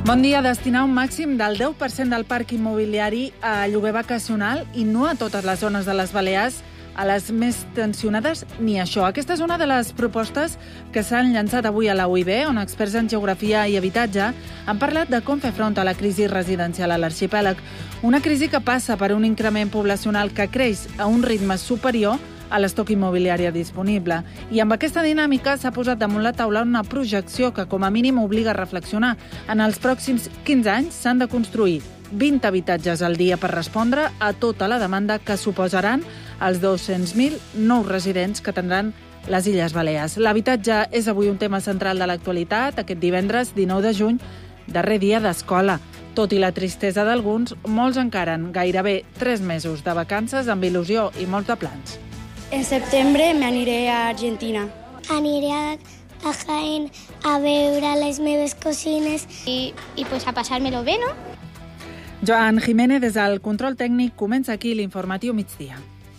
Bon dia. Destinar un màxim del 10% del parc immobiliari a lloguer vacacional i no a totes les zones de les Balears, a les més tensionades, ni això. Aquesta és una de les propostes que s'han llançat avui a la UIB, on experts en geografia i habitatge han parlat de com fer front a la crisi residencial a l'arxipèlag. Una crisi que passa per un increment poblacional que creix a un ritme superior a l'estoc immobiliari disponible. I amb aquesta dinàmica s'ha posat damunt la taula una projecció que com a mínim obliga a reflexionar. En els pròxims 15 anys s'han de construir 20 habitatges al dia per respondre a tota la demanda que suposaran els 200.000 nous residents que tindran les Illes Balears. L'habitatge és avui un tema central de l'actualitat. Aquest divendres, 19 de juny, darrer dia d'escola. Tot i la tristesa d'alguns, molts encaren gairebé 3 mesos de vacances amb il·lusió i molts de plans. En setembre m'aniré a Argentina. Aniré a Jaén a veure les meves cosines i pues a pasármelo bé, ¿no? Joan Jiménez, des del control tècnic, comença aquí l'informatiu migdia.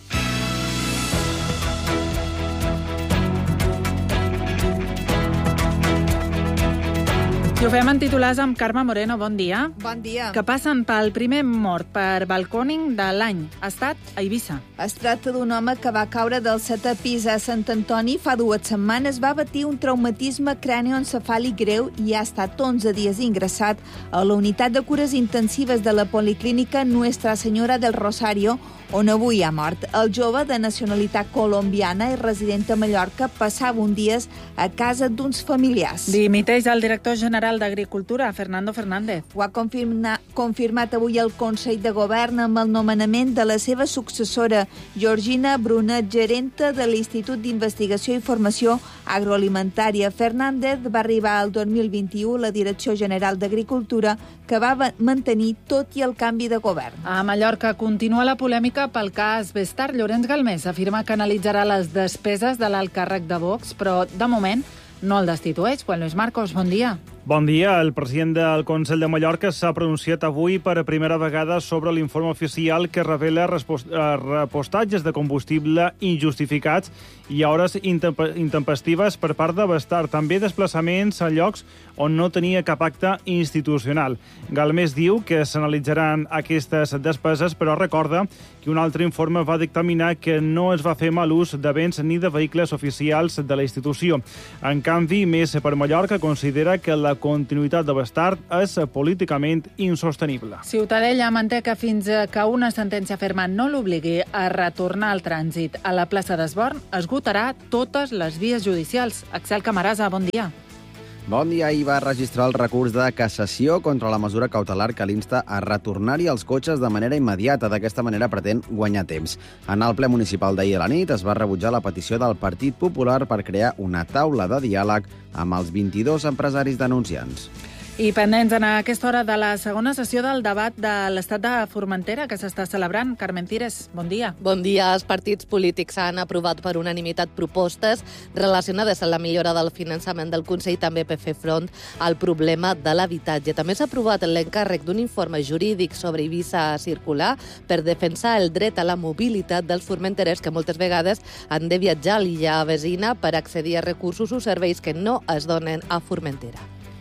I ho fem en titulars amb Carme Moreno. Bon dia. Bon dia. Que passen pel primer mort per balcòning de l'any. Ha estat a Eivissa. Es tracta d'un home que va caure del 7è pis a Sant Antoni fa 2 setmanes. Va patir un traumatisme cranioencefàlic greu i ha estat 11 dies ingressat a la unitat de cures intensives de la Policlínica Nuestra Senyora del Rosario, on avui ha mort. El jove, de nacionalitat colombiana i resident a Mallorca, passava uns dies a casa d'uns familiars. Dimiteix el director general d'Agricultura, Fernando Fernández. Ho ha confirmat avui el Consell de Govern amb el nomenament de la seva successora, Georgina Brunet, gerenta de l'Institut d'Investigació i Formació Agroalimentària. Fernández va arribar al 2021 a la Direcció General d'Agricultura, que va mantenir tot i el canvi de govern. A Mallorca continua la polèmica pel cas Bestar. Llorenç Galmés afirma que analitzarà les despeses de l'alt càrrec de Vox, però de moment no el destitueix. Juan Luis Marcos, bon dia. Bon dia. El president del Consell de Mallorca s'ha pronunciat avui per primera vegada sobre l'informe oficial que revela repostatges de combustible injustificats i hores intempestives per part de Bestar. També desplaçaments a llocs on no tenia cap acte institucional. Galmés diu que s'analitzaran aquestes despeses, però recorda que un altre informe va dictaminar que no es va fer mal ús de béns ni de vehicles oficials de la institució. En canvi, Més per Mallorca considera que la continuïtat de Bestar és políticament insostenible. Ciutadella manté que fins que una sentència ferma no l'obligui a retornar al trànsit a la plaça d'Esborn, esgotarà totes les vies judicials. Axel Camarasa, bon dia. Bon dia. Ahir va registrar el recurs de cassació contra la mesura cautelar que l'insta a retornar-hi els cotxes de manera immediata. D'aquesta manera pretén guanyar temps. En el ple municipal d'ahir a la nit es va rebutjar la petició del Partit Popular per crear una taula de diàleg amb els 22 empresaris denunciants. I pendents en aquesta hora de la segona sessió del debat de l'estat de Formentera que s'està celebrant. Carmen Cires, bon dia. Bon dia. Els partits polítics han aprovat per unanimitat propostes relacionades amb la millora del finançament del Consell, també per fer front al problema de l'habitatge. També s'ha aprovat l'encàrrec d'un informe jurídic sobre Eivissa circular per defensar el dret a la mobilitat dels formenterers que moltes vegades han de viatjar a l'illa vecina per accedir a recursos o serveis que no es donen a Formentera.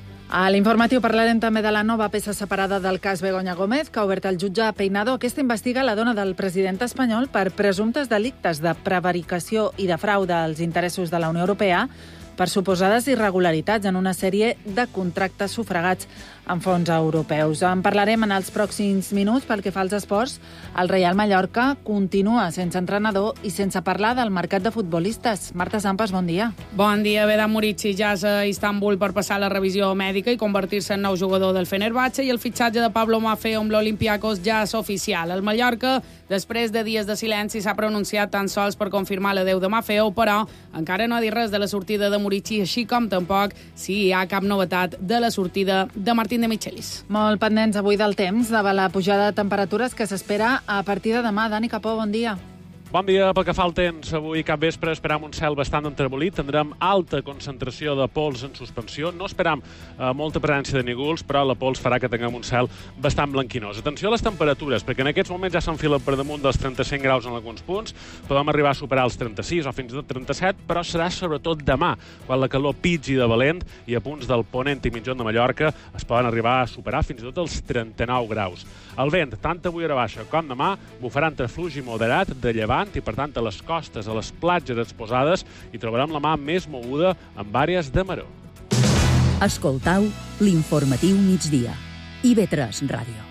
A l'informatiu parlarem també de la nova peça separada del cas Begoña Gómez, que ha obert el jutge Peinado. Aquesta investiga la dona del president espanyol per presumptes delictes de prevaricació i de frau dels interessos de la Unió Europea per suposades irregularitats en una sèrie de contractes sufragats amb fons europeus. En parlarem en els pròxims minuts. Pel que fa als esports, el Reial Mallorca continua sense entrenador i sense parlar del mercat de futbolistes. Marta Sampas, bon dia. Bon dia. Vedan Murici ja és a Istanbul per passar la revisió mèdica i convertir-se en nou jugador del Fenerbahçe, i el fitxatge de Pablo Maffeo amb l'Olympiacos ja és oficial. El Mallorca, després de dies de silenci, s'ha pronunciat tan sols per confirmar l'adeu de Maffeo, però encara no ha dit res de la sortida de Murici, així com tampoc si hi ha cap novetat de la sortida de Martín de Michelis. Molt pendents avui del temps, davant la pujada de temperatures que s'espera a partir de demà. Dani Capó, bon dia. Bon dia. Pel que fa al temps, avui cap vespre esperam un cel bastant entrebolit, tindrem alta concentració de pols en suspensió, no esperam molta presència de nígols, però la pols farà que tinguem un cel bastant blanquinós. Atenció a les temperatures, perquè en aquests moments ja s'enfilen per damunt dels 35 graus en alguns punts, podem arribar a superar els 36 o fins i tot 37, però serà sobretot demà, quan la calor pitgi de valent i a punts del Ponent i Mitjón de Mallorca es poden arribar a superar fins i tot els 39 graus. El vent, tant avui a baixa com demà, bufarà entre fluix i moderat de llevant, i per tant a les costes, a les platges exposades, hi trobarem la mà més moguda amb àrees de maror. Escoltau l'informatiu migdia. IB3 Ràdio.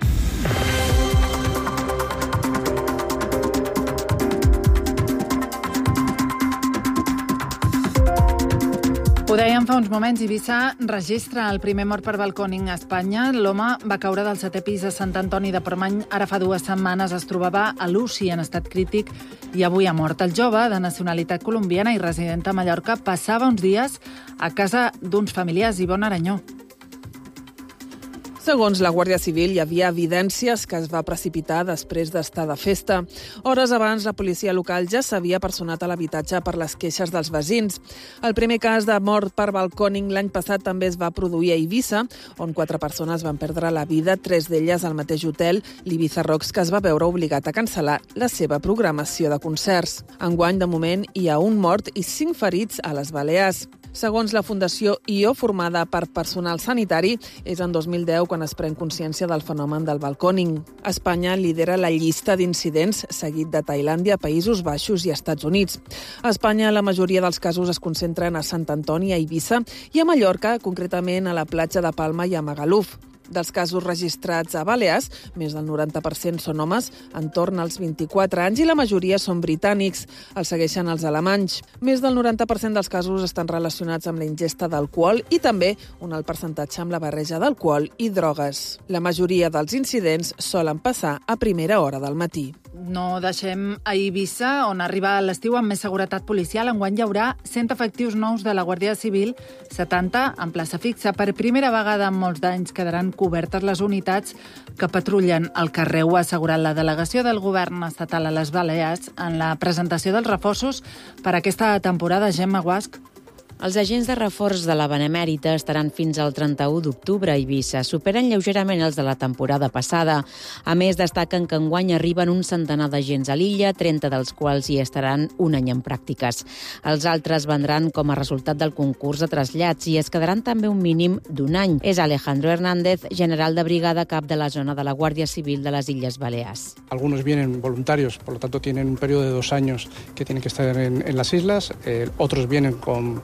Ho dèiem fa uns moments, Eivissa registra el primer mort per balcòning a Espanya. L'home va caure del 7è pis de Sant Antoni de Portmany. Ara fa 2 setmanes es trobava a l'UCI en estat crític i avui ha mort. El jove, de nacionalitat colombiana i resident a Mallorca, passava uns dies a casa d'uns familiars. Ivonne Aranyó. Segons la Guàrdia Civil, hi havia evidències que es va precipitar després d'estar de festa. Hores abans, la policia local ja s'havia personat a l'habitatge per les queixes dels veïns. El primer cas de mort per balcòning l'any passat també es va produir a Eivissa, on 4 persones van perdre la vida, 3 d'elles al mateix hotel, l'Ibiza Rocks, que es va veure obligat a cancel·lar la seva programació de concerts. Enguany, de moment, hi ha 1 mort i 5 ferits a les Balears. Segons la Fundació IO, formada per personal sanitari, és en 2010 quan es pren consciència del fenomen del balcòning. Espanya lidera la llista d'incidents, seguit de Tailàndia, Països Baixos i Estats Units. A Espanya, la majoria dels casos es concentren a Sant Antoni, a Eivissa, i a Mallorca, concretament a la platja de Palma i a Magaluf. Dels casos registrats a Balears, més del 90% són homes, entorn als 24 anys, i la majoria són britànics. Els segueixen els alemanys. Més del 90% dels casos estan relacionats amb la ingesta d'alcohol i també un alt percentatge amb la barreja d'alcohol i drogues. La majoria dels incidents solen passar a primera hora del matí. No deixem a Eivissa, on arriba l'estiu amb més seguretat policial. Enguany hi haurà 100 efectius nous de la Guàrdia Civil, 70 en plaça fixa. Per primera vegada en molts d'anys quedaran cobertes les unitats que patrullen al carrer. Ho ha assegurat la delegació del govern estatal a les Balears en la presentació dels reforços per aquesta temporada. Gemma Guasch. Els agents de reforç de la Benemèrita estaran fins al 31 d'octubre a Eivissa. Superen lleugerament els de la temporada passada. A més, destaquen que enguany arriben un centenar d'agents a l'illa, 30 dels quals hi estaran un any en pràctiques. Els altres vendran com a resultat del concurs de trasllats i es quedaran també un mínim d'1 any. És Alejandro Hernández, general de brigada, cap de la zona de la Guàrdia Civil de les Illes Balears. Algunos vienen voluntarios, por lo tanto tienen un periodo de 2 años que tienen que estar en las islas. Otros vienen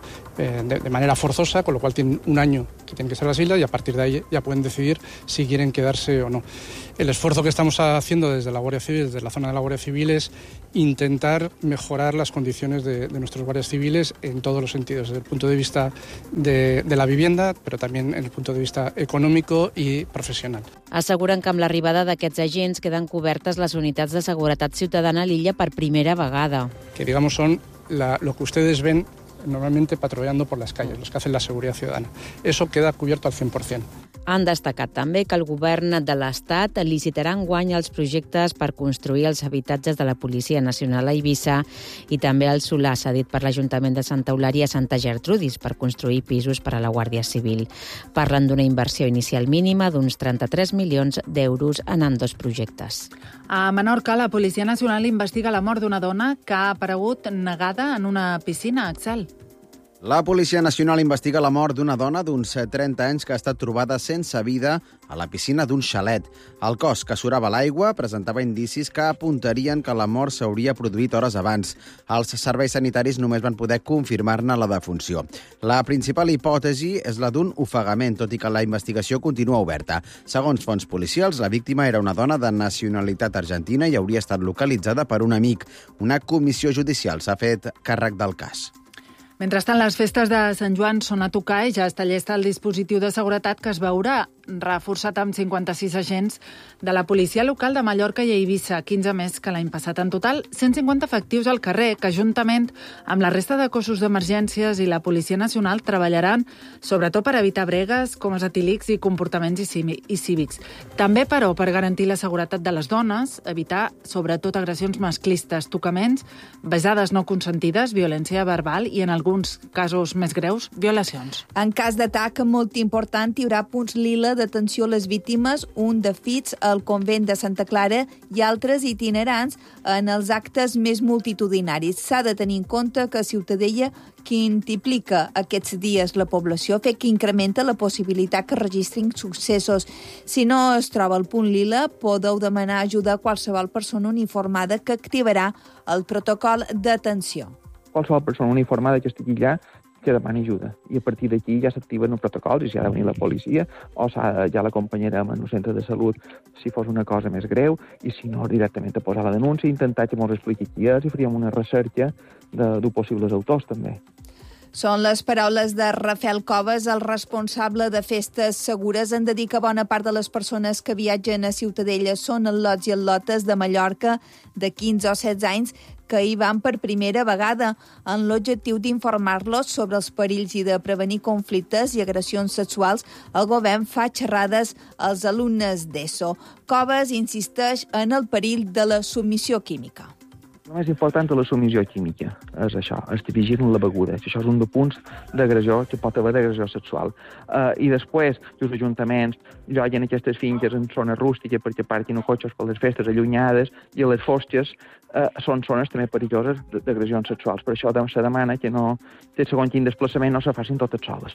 de manera forzosa, con lo cual tienen 1 año que tienen que estar en las islas y a partir de ahí ya pueden decidir si quieren quedarse o no. El esfuerzo que estamos haciendo desde la Guardia Civil, desde la zona de la Guardia Civil, es intentar mejorar las condiciones de nuestros guardias civiles en todos los sentidos, desde el punto de vista de la vivienda, pero también en el punto de vista económico y profesional. Asseguren que amb l'arribada d'aquests agents queden cobertes les unitats de seguretat ciutadana a l'illa per primera vegada. Que digamos son lo que ustedes ven normalmente patrullando por las calles, los que hacen la seguridad ciudadana. Eso queda cubierto al 100%. Han destacat també que el govern de l'Estat licitarà enguany els projectes per construir els habitatges de la Policia Nacional a Eivissa i també el solar cedit per l'Ajuntament de Santa Eulària a Santa Gertrudis per construir pisos per a la Guàrdia Civil. Parlen d'una inversió inicial mínima d'uns 33 milions d'euros en ambdós projectes. A Menorca, la Policia Nacional investiga la mort d'una dona que ha aparegut negada en una piscina, Axel. La Policia Nacional investiga la mort d'una dona d'uns 30 anys que ha estat trobada sense vida a la piscina d'un xalet. El cos que surava a l'aigua presentava indicis que apuntarien que la mort s'hauria produït hores abans. Els serveis sanitaris només van poder confirmar-ne la defunció. La principal hipòtesi és la d'un ofegament, tot i que la investigació continua oberta. Segons fonts policials, la víctima era una dona de nacionalitat argentina i hauria estat localitzada per un amic. Una comissió judicial s'ha fet càrrec del cas. Mentrestant, les festes de Sant Joan són a tocar i ja està llesta el dispositiu de seguretat que es veurà reforçat amb 56 agents de la policia local de Mallorca i Eivissa, 15 més que l'any passat. En total, 150 efectius al carrer, que juntament amb la resta de cossos d'emergències i la Policia Nacional treballaran sobretot per evitar bregues, comes etílics i comportaments cívics. També, però, per garantir la seguretat de les dones, evitar sobretot agressions masclistes, tocaments, besades no consentides, violència verbal i, en alguns casos més greus, violacions. En cas d'atac molt important, hi haurà punts lila d'atenció a les víctimes, un de fits al convent de Santa Clara i altres itinerants en els actes més multitudinaris. S'ha de tenir en compte que Ciutadella quintuplica aquests dies la població, fet que incrementa la possibilitat que registrin successos. Si no es troba el punt lila, podeu demanar ajuda a qualsevol persona uniformada que activarà el protocol d'atenció. Qualsevol persona uniformada que estigui allà que demani ajuda. I a partir d'aquí ja s'activen els protocols i si ha de venir la policia o ja l'acompanyarem en un centre de salut si fos una cosa més greu i si no, directament a posar la denúncia i intentar que ens expliqui qui és i faríem una recerca de possibles autors també. Són les paraules de Rafael Coves, el responsable de Festes Segures. En dir que bona part de les persones que viatgen a Ciutadella són al·lots i al·lotes de Mallorca de 15 o 16 anys que hi van per primera vegada, en l'objectiu d'informar-los sobre els perills i de prevenir conflictes i agressions sexuals. El govern fa xerrades als alumnes d'ESO. Coves insisteix en el perill de la submissió química. El més important de la submissió química és això, és que vigilen la beguda. Això és un dels punts d'agressió que pot haver d'agressió sexual. I després, els ajuntaments lloguen aquestes finques en zones rústiques perquè parquin cotxes per les festes allunyades i a les fosques són zones també perilloses d'agressions sexuals. Per això se demana que segons quin desplaçament no se facin totes soles.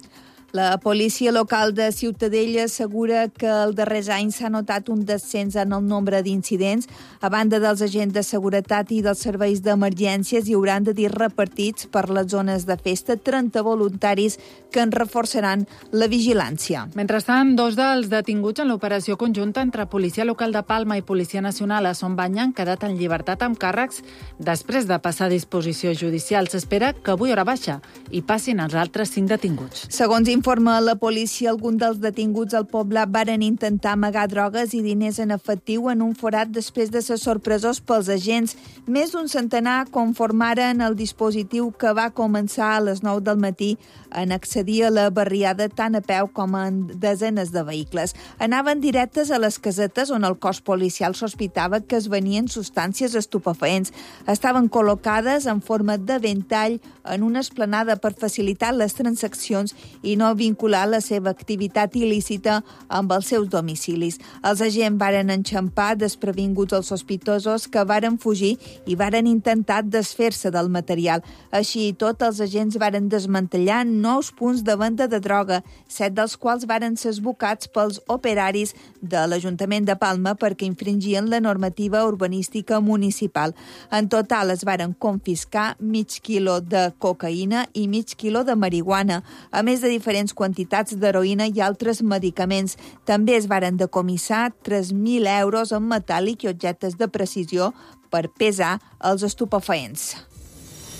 La policia local de Ciutadella assegura que els darrers anys s'ha notat un descens en el nombre d'incidents. A banda dels agents de seguretat i dels serveis d'emergències, hi hauran de dir repartits per les zones de festa 30 voluntaris que en reforçaran la vigilància. Mentrestant, 2 dels detinguts en l'operació conjunta entre Policia Local de Palma i Policia Nacional a Son Banya han quedat en llibertat amb càrrecs després de passar a disposició judicial. S'espera que avui hora baixa i passin els altres 5 detinguts. Segons informa la policia, alguns dels detinguts al poble varen intentar amagar drogues i diners en efectiu en un forat després de ser sorpresos pels agents. Més d'un centenar conformaren el dispositiu que va començar a les 9 del matí en accedir a la barriada tant a peu com en desenes de vehicles. Anaven directes a les casetes on el cos policial sospitava que es venien substàncies estupefaents. Estaven col·locades en forma de ventall en una esplanada per facilitar les transaccions i no vincular la seva activitat il·lícita amb els seus domicilis. Els agents varen enxampar desprevinguts els sospitosos que varen fugir i varen intentar desfer-se del material. Així i tot, els agents varen desmantellar 9 punts de venda de droga, 7 dels quals varen ser esbocats pels operaris de l'Ajuntament de Palma perquè infringien la normativa urbanística municipal. En total es varen confiscar mig quilo de cocaïna i mig quilo de marihuana, a més de diferents quantitats d'heroïna i altres medicaments. També es varen decomissar 3.000 euros en metàl·lic i objectes de precisió per pesar els estupefaents.